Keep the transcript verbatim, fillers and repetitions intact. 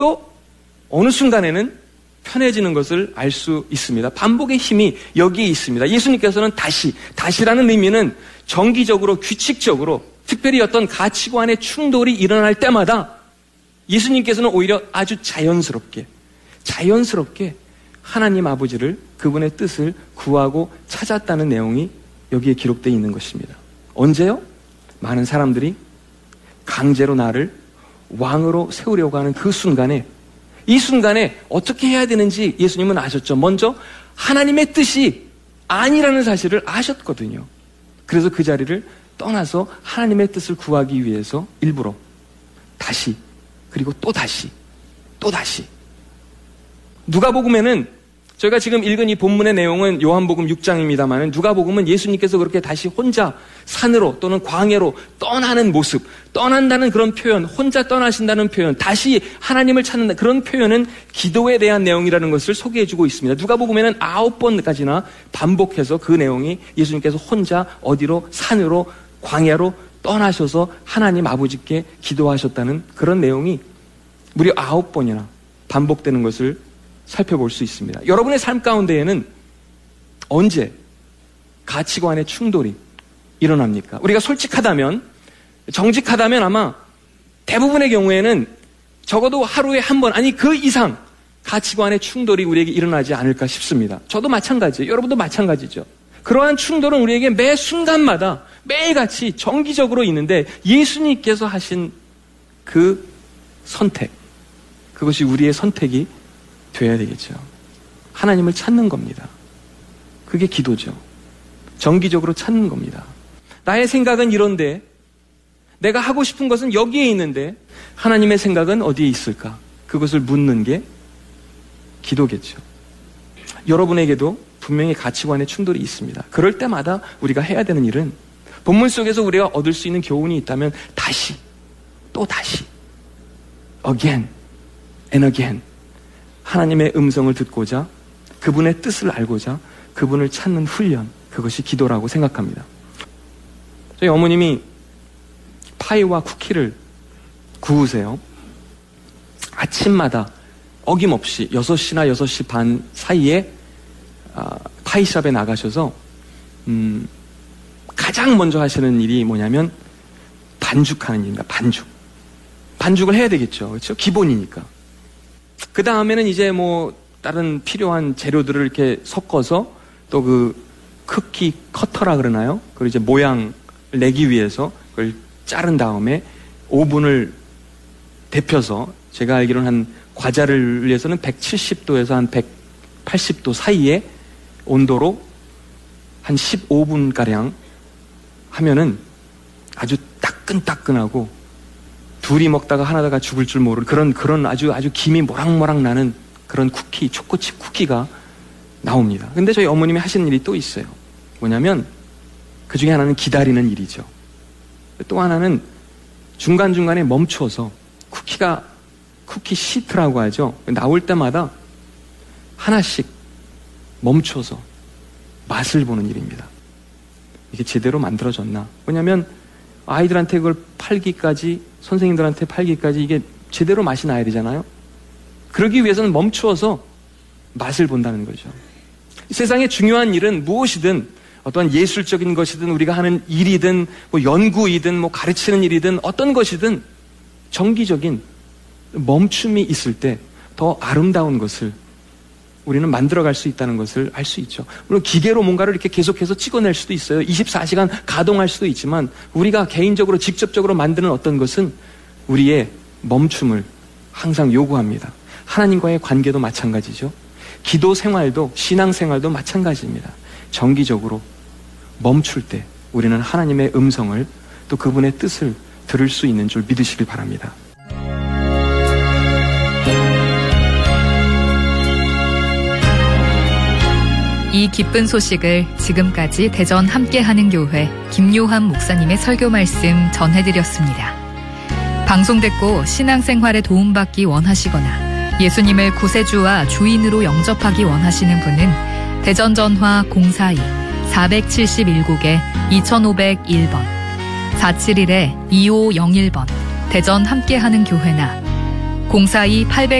또 어느 순간에는 편해지는 것을 알 수 있습니다. 반복의 힘이 여기에 있습니다. 예수님께서는 다시, 다시라는 의미는 정기적으로, 규칙적으로, 특별히 어떤 가치관의 충돌이 일어날 때마다 예수님께서는 오히려 아주 자연스럽게, 자연스럽게 하나님 아버지를, 그분의 뜻을 구하고 찾았다는 내용이 여기에 기록되어 있는 것입니다. 언제요? 많은 사람들이 강제로 나를 왕으로 세우려고 하는 그 순간에, 이 순간에 어떻게 해야 되는지 예수님은 아셨죠. 먼저 하나님의 뜻이 아니라는 사실을 아셨거든요. 그래서 그 자리를 떠나서 하나님의 뜻을 구하기 위해서 일부러 다시, 그리고 또 다시, 또 다시. 누가복음에는, 저희가 지금 읽은 이 본문의 내용은 요한복음 육 장입니다만 누가복음은 예수님께서 그렇게 다시 혼자 산으로 또는 광야로 떠나는 모습, 떠난다는 그런 표현, 혼자 떠나신다는 표현, 다시 하나님을 찾는 그런 표현은 기도에 대한 내용이라는 것을 소개해주고 있습니다. 누가복음에는 아홉 번까지나 반복해서 그 내용이 예수님께서 혼자 어디로, 산으로, 광야로 떠나셔서 하나님 아버지께 기도하셨다는 그런 내용이 무려 아홉 번이나 반복되는 것을 살펴볼 수 있습니다. 여러분의 삶 가운데에는 언제 가치관의 충돌이 일어납니까? 우리가 솔직하다면, 정직하다면 아마 대부분의 경우에는 적어도 하루에 한 번, 아니 그 이상 가치관의 충돌이 우리에게 일어나지 않을까 싶습니다. 저도 마찬가지예요. 여러분도 마찬가지죠. 그러한 충돌은 우리에게 매 순간마다 매일같이 정기적으로 있는데 예수님께서 하신 그 선택, 그것이 우리의 선택이 돼야 되겠죠. 하나님을 찾는 겁니다. 그게 기도죠. 정기적으로 찾는 겁니다. 나의 생각은 이런데, 내가 하고 싶은 것은 여기에 있는데 하나님의 생각은 어디에 있을까? 그것을 묻는 게 기도겠죠. 여러분에게도 분명히 가치관의 충돌이 있습니다. 그럴 때마다 우리가 해야 되는 일은, 본문 속에서 우리가 얻을 수 있는 교훈이 있다면 다시, 또 다시, again and again 하나님의 음성을 듣고자, 그분의 뜻을 알고자 그분을 찾는 훈련, 그것이 기도라고 생각합니다. 저희 어머님이 파이와 쿠키를 구우세요. 아침마다 어김없이 여섯 시나 여섯 시 반 사이에 파이샵에 나가셔서 음, 가장 먼저 하시는 일이 뭐냐면 반죽하는 일입니다. 반죽. 반죽을 해야 되겠죠. 그렇죠? 기본이니까. 그 다음에는 이제 뭐 다른 필요한 재료들을 이렇게 섞어서 또 그 쿠키 커터라 그러나요? 그걸 이제 모양을 내기 위해서 그걸 자른 다음에 오븐을 데펴서, 제가 알기로는 한 과자를 위해서는 백칠십 도에서 한 백팔십 도 사이에 온도로 한 십오 분가량 하면은 아주 따끈따끈하고 둘이 먹다가 하나다가 죽을 줄 모르는 그런, 그런 아주, 아주 김이 모락모락 나는 그런 쿠키, 초코칩 쿠키가 나옵니다. 근데 저희 어머님이 하시는 일이 또 있어요. 뭐냐면, 그 중에 하나는 기다리는 일이죠. 또 하나는 중간중간에 멈춰서 쿠키가, 쿠키 시트라고 하죠. 나올 때마다 하나씩 멈춰서 맛을 보는 일입니다. 이게 제대로 만들어졌나? 왜냐면 아이들한테 그걸 팔기까지, 선생님들한테 팔기까지 이게 제대로 맛이 나야 되잖아요. 그러기 위해서는 멈추어서 맛을 본다는 거죠. 세상에 중요한 일은 무엇이든, 어떤 예술적인 것이든 우리가 하는 일이든 뭐 연구이든 뭐 가르치는 일이든 어떤 것이든 정기적인 멈춤이 있을 때 더 아름다운 것을 우리는 만들어갈 수 있다는 것을 알 수 있죠. 물론 기계로 뭔가를 이렇게 계속해서 찍어낼 수도 있어요. 이십사 시간 가동할 수도 있지만 우리가 개인적으로 직접적으로 만드는 어떤 것은 우리의 멈춤을 항상 요구합니다. 하나님과의 관계도 마찬가지죠. 기도 생활도, 신앙 생활도 마찬가지입니다. 정기적으로 멈출 때 우리는 하나님의 음성을, 또 그분의 뜻을 들을 수 있는 줄 믿으시길 바랍니다. 이 기쁜 소식을 지금까지 대전 함께하는 교회 김요한 목사님의 설교 말씀 전해드렸습니다. 방송 듣고 신앙생활에 도움받기 원하시거나 예수님을 구세주와 주인으로 영접하기 원하시는 분은 대전 전화 공사이 사칠일구 개 이오공일 번, 사칠일 이오영일 번 대전 함께하는 교회나 공사이 팔